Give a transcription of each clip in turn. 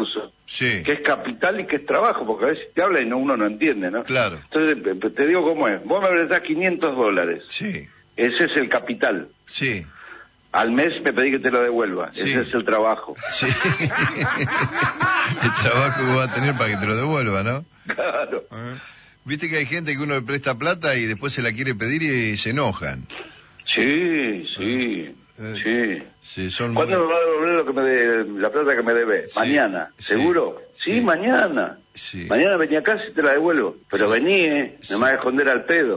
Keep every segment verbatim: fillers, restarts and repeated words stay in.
curso, sí, que es capital y que es trabajo, porque a veces te habla y no, uno no entiende, ¿no? claro, Entonces, te digo cómo es. Vos me prestás quinientos dólares. sí, Ese es el capital. sí, Al mes me pedí que te lo devuelva. Sí. Ese es el trabajo. sí. El trabajo que va a tener para que te lo devuelva, ¿no? Claro. Viste que hay gente que uno le presta plata y después se la quiere pedir y se enojan. Sí, sí, Eh, sí. Sí, son ¿Cuándo muy- me va a devolver lo que me de, la plata que me debe? Sí, Mañana, sí, ¿seguro? Sí, sí. mañana. Sí. Mañana vení acá y te la devuelvo. Pero Sí. vení, ¿eh? Sí. No me vas a esconder al pedo.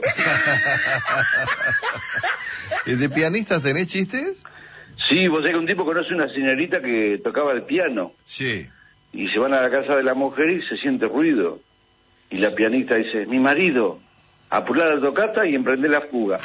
¿De pianistas tenés chistes? Sí, vos sabés que un tipo conoce una señorita que tocaba el piano. Sí. Y se van a la casa de la mujer y se siente ruido. Y la pianista dice, mi marido, apurar la tocata y emprender la fuga.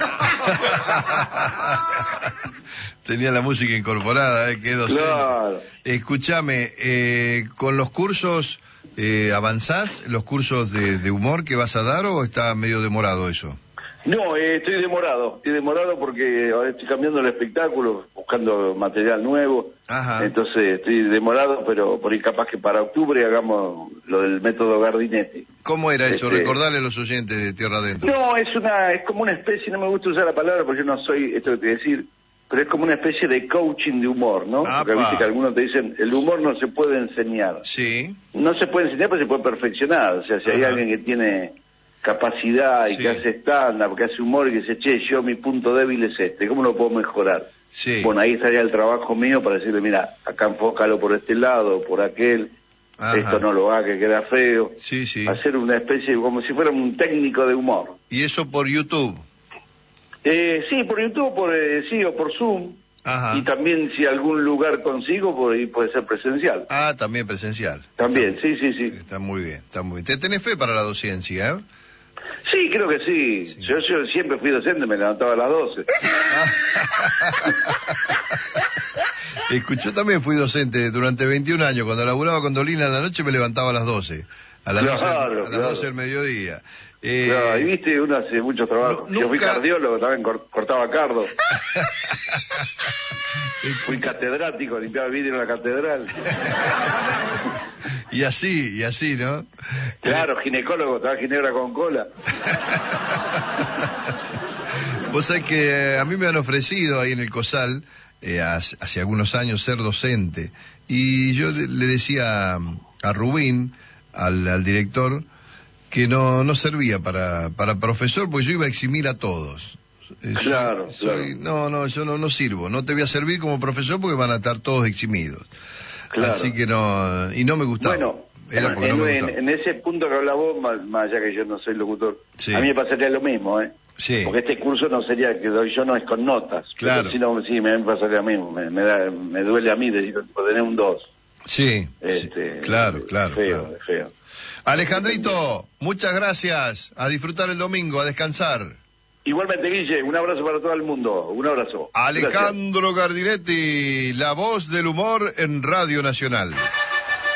Tenía la música incorporada, ¿eh? Qué docente. Claro. Escúchame, eh, ¿con los cursos eh, avanzás? ¿Los cursos de, de humor que vas a dar o está medio demorado eso? No, eh, estoy demorado, estoy demorado porque ahora estoy cambiando el espectáculo, buscando material nuevo. Ajá. Entonces estoy demorado, pero por ahí capaz que para octubre hagamos lo del método Gardinetti. ¿Cómo era eso? Este- Recordarle a los oyentes de Tierra Adentro. No, es una, es como una especie, no me gusta usar la palabra porque yo no soy esto que te voy a decir, pero es como una especie de coaching de humor, ¿no? Porque Apa. viste que algunos te dicen, el humor no se puede enseñar. Sí, No se puede enseñar, pero se puede perfeccionar. O sea, si hay Ajá. alguien que tiene capacidad y Sí. que hace stand-up, que hace humor y que dice, che, yo mi punto débil es este, ¿cómo lo puedo mejorar? sí. Bueno, ahí estaría el trabajo mío para decirle, mira, acá enfócalo por este lado, por aquel, Ajá. esto no lo haga, que queda feo. Sí, sí. Hacer una especie, como si fuera un técnico de humor. ¿Y eso por YouTube? Eh, sí, por YouTube, por, eh, sí, o por Zoom. Ajá. Y también si algún lugar consigo, por ahí puede ser presencial. Ah, también presencial. También, Está, sí, sí, sí. está muy bien, está muy bien. ¿Te tenés fe para la docencia, eh? Sí, creo que sí. Sí. Yo, yo siempre fui docente, me levantaba a las doce. Escuché, también fui docente durante veintiún años. Cuando laburaba con Dolina en la noche me levantaba a las doce. A las, Claro, doce, a las claro. doce del mediodía. Eh, Claro, ahí viste, uno hace mucho trabajo. no- Yo fui nunca- cardiólogo, también cor- cortaba cardo. Fui catedrático, limpiaba vidrio en la catedral. y así, y así, ¿no? Claro, ginecólogo, estaba ginebra con cola. Vos sabés que eh, a mí me han ofrecido ahí en el COSAL, eh, hace, hace algunos años, ser docente. Y yo de- le decía a, a Rubín, al, al director, que no, no servía para, para profesor, porque yo iba a eximir a todos. Eh, soy- Claro, soy- claro. No, no, yo no, no sirvo. No te voy a servir como profesor porque van a estar todos eximidos. Claro. Así que no, y no me gustaba. Bueno, Era porque en, no me en- gustaba. en ese punto que habla vos, más, más allá que yo no soy locutor, Sí. a mí me pasaría lo mismo, ¿eh? Sí. Porque este curso no sería que doy yo, no es con notas. Claro. Pero si no, sí, me pasaría lo mismo. Me, me, da- me duele a mí decir, tipo, tener un dos. Sí, Este, sí, claro, claro. Feo, claro. feo. Alejandrito, muchas gracias. A disfrutar el domingo, a descansar. Igualmente, Guille, un abrazo para todo el mundo. Un abrazo. Gracias. Alejandro Gardinetti, la voz del humor en Radio Nacional.